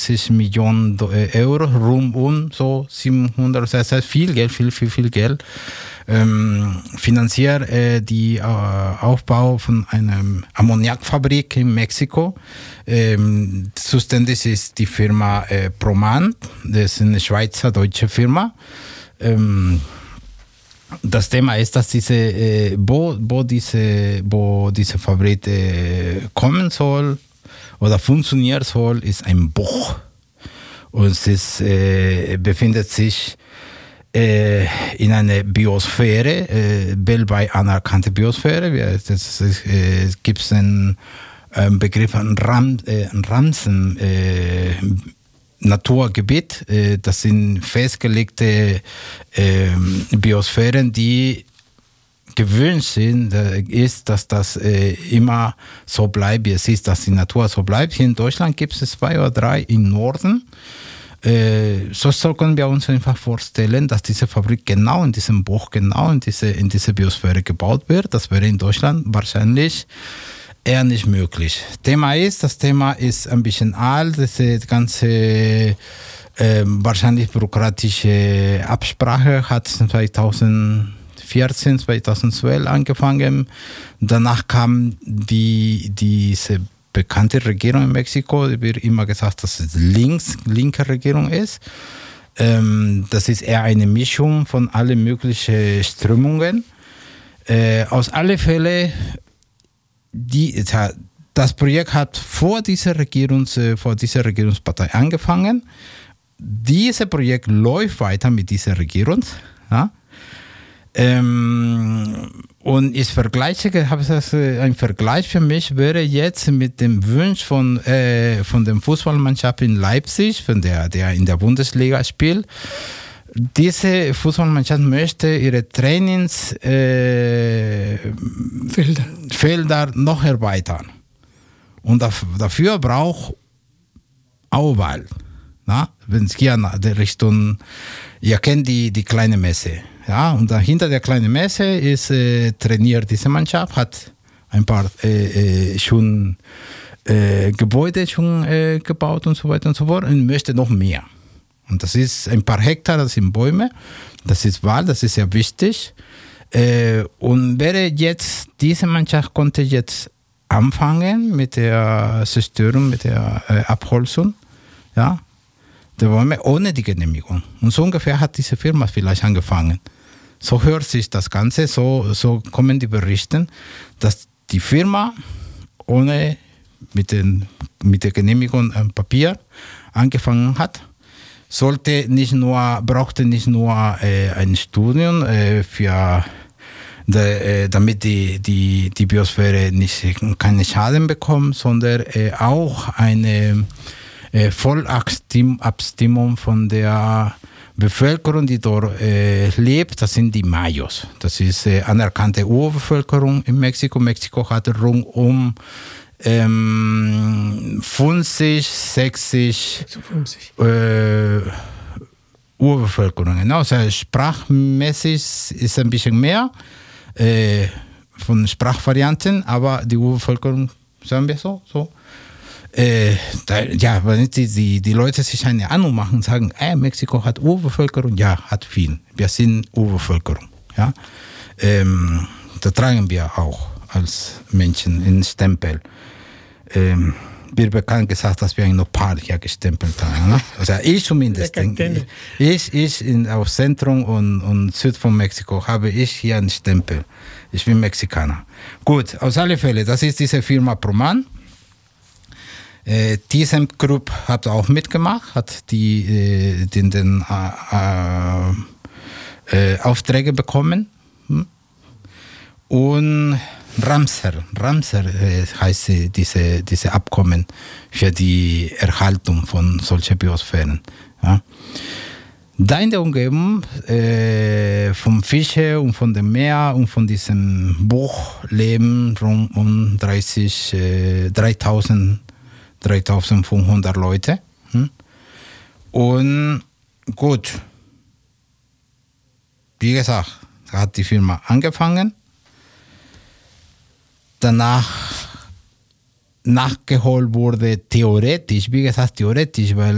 130 Millionen Euro, rum so 700, das heißt viel Geld, viel Geld, finanziert die Aufbau von einer Ammoniakfabrik in Mexiko. Zuständig ist die Firma Proman, das ist eine Schweizer-deutsche Firma. Das Thema ist, dass wo diese Fabrik kommen soll oder funktionieren soll, ist ein Buch. Und es befindet sich in einer Biosphäre, weltweit anerkannte Biosphäre. Es gibt einen Begriff an Ramsen Naturgebiet. Das sind festgelegte Biosphären, die gewünscht sind, ist, dass das immer so bleibt, wie es ist, dass die Natur so bleibt. Hier in Deutschland gibt es 2 oder 3 im Norden. So können wir uns einfach vorstellen, dass diese Fabrik genau in diesem Buch, genau in diese Biosphäre gebaut wird. Das wäre in Deutschland wahrscheinlich eher nicht möglich. Das Thema ist ein bisschen alt, das ganze wahrscheinlich bürokratische Absprache hat 2014, 2012 angefangen. Danach kam diese bekannte Regierung in Mexiko, die wird immer gesagt, dass es linke Regierung ist. Das ist eher eine Mischung von allen möglichen Strömungen. Aus allen Fällen das Projekt hat vor dieser Regierungspartei angefangen. Dieses Projekt läuft weiter mit dieser Regierung. Ja? Und ein Vergleich für mich wäre jetzt mit dem Wunsch von der Fußballmannschaft in Leipzig, von der in der Bundesliga spielt. Diese Fußballmannschaft möchte ihre Trainingsfelder noch erweitern. Und dafür braucht Auwahl. Wenn es hier nach der Richtung, ihr kennt die kleine Messe. Ja, und dahinter der kleinen Messe ist trainiert diese Mannschaft, hat ein paar Gebäude schon gebaut und so weiter und so fort und möchte noch mehr. Und das ist ein paar Hektar, das sind Bäume, das ist Wald, das ist sehr wichtig. Und diese Mannschaft konnte jetzt anfangen mit der Zerstörung, mit der Abholzung, ja, der Bäume ohne die Genehmigung. Und so ungefähr hat diese Firma vielleicht angefangen. So hört sich das Ganze, so kommen die Berichte, dass die Firma ohne mit der Genehmigung am Papier angefangen hat. Brauchte nicht nur ein Studium damit die Biosphäre keine Schaden bekommt, sondern auch eine Vollabstimmung von der Bevölkerung, die dort lebt. Das sind die Mayos. Das ist anerkannte Urbevölkerung in Mexiko. Mexiko hat rund um 50, 60 Urbevölkerungen. Also sprachmäßig ist ein bisschen mehr von Sprachvarianten, aber die Urbevölkerung, sagen wir so. Wenn die Leute sich eine Ahnung machen und sagen, Mexiko hat Urbevölkerung, ja, hat viel. Wir sind Urbevölkerung. Ja? Da tragen wir auch als Menschen einen Stempel. Wird bekannt gesagt, dass wir ein Nopal hier gestempelt haben. Ne? Also ich zumindest. Auf Zentrum und Süd von Mexiko habe ich hier einen Stempel. Ich bin Mexikaner. Gut, aus allen Fällen, das ist diese Firma Proman. ThyssenKrupp hat auch mitgemacht, hat den Aufträge bekommen. Und Ramsar heißt diese Abkommen für die Erhaltung von solchen Biosphären. Ja. Da in der Umgebung vom Fische und von dem Meer und von diesem Buch leben rund um 3500 Leute. Und gut, wie gesagt, hat die Firma angefangen. Danach nachgeholt wurde theoretisch, wie gesagt, weil